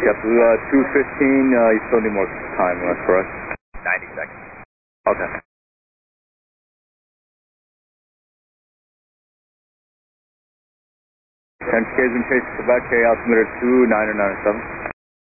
2:15, you still need more time left, correct? 90 seconds. Okay. And K's in case Quebec, altimeter 2997.